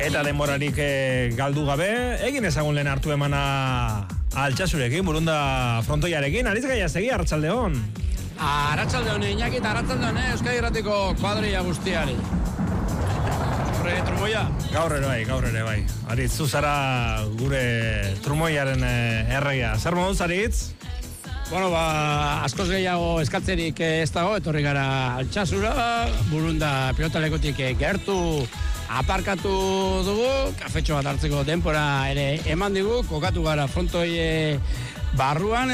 Eta denborarik galdu gabe, egin ezagun lehen hartu emana Altsasurekin, Burunda frontoiarekin, Aritz Gaiazegi, arratsaldeon. Arratsaldeon, Iñaki, eta arratsaldeon, Euskadi Irratiko kuadrilla guztiari. Horre, trumoia? Gaur ere bai. Aritz, zu zara gure trumoiaren erreia. Zer moduz, Aritz? Bueno, askoz gehiago eskatzerik ez dago, etorri gara Altsasura, Burunda pilotalekutik gertu aparkatu dugu, kafetxo bat hartzeko denpora ere eman digu, kokatu gara frontoi barruan,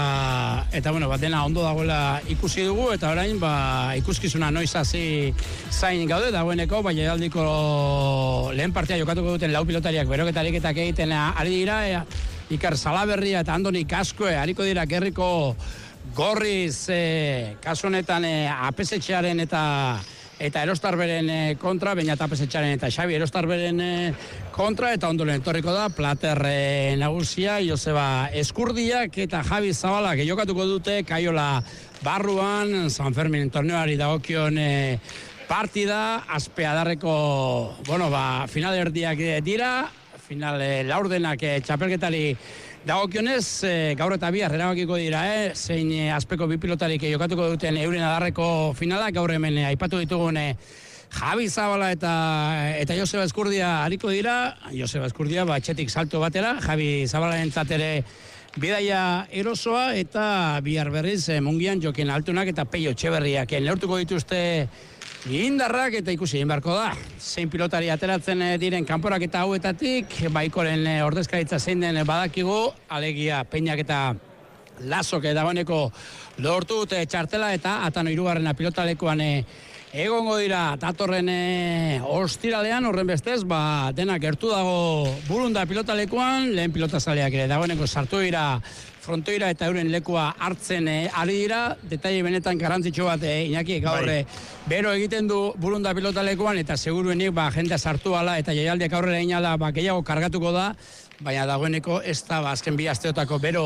eta bueno, dena ondo dagoela ikusi dugu, eta orain ikuskizuna noiz hasi zain gaude, dagoeneko, jaialdiko lehen partia jokatuko duten lau pilotariak beroketarik eta egiten ari dira, Iker Salaberria eta Andoni Kaskoe hariko dira Gerriko Gorriz, kasu honetan Apesetxearen eta Erostarberen kontra, baina Apesetxearen eta Xabi Erostarberen kontra, eta ondoren etorriko da Plater nagusia, Joseba Eskurdiak eta Javi Zabalak jokatuko dute Kaiola barruan, San Fermin torneoari dagokion partida, Azpeadarreko, finalerdiak dira, final laurdenak txapelketari dagokionez, gaur eta bihar erabakiko dira, zein azpeko bi pilotarik jokatuko duten euren adarreko finala, gaur hemen aipatu ditugun Javi Zabala eta Joseba Eskurdia hariko dira, Joseba Eskurdia etxetik salto batera, Javi Zabalaren ere bidaia erosoa, eta bihar berriz Mungian Jokin Altunak eta Peio Etxeberriak neurtuko dituzte indarrak, eta ikusi egin beharko da zein pilotari ateratzen diren kanporak eta hauetatik, Baikoren ordezkaritza zein den badakigu, alegia Peñak eta Lasok dagoeneko lortu dute txartela, eta Atano hirugarrena pilotalekuan egongo dira datorren ostiralean. Horren bestez, denak gertu dago Burunda pilotalekuan, lehen pilotazaleak ere dagoeneko sartu dira frontoira eta euren lekua hartzen ari dira. Detaile benetan garrantzitsu bat, Iñaki, gaur bero egiten du Burunda pilotalekuan, eta seguruenik jendea sartu ala eta jaialdiak aurrera inala gehiago kargatuko da, baina dagoeneko ez da azken bi asteotako bero